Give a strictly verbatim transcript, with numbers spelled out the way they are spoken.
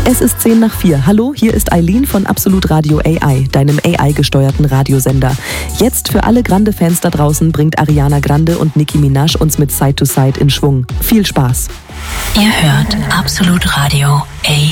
Es ist zehn nach vier. Hallo, hier ist Eileen von Absolut Radio A I, deinem A I-gesteuerten Radiosender. Jetzt für alle Grande-Fans da draußen bringt Ariana Grande und Nicki Minaj uns mit Side to Side in Schwung. Viel Spaß. Ihr hört Absolut Radio A I.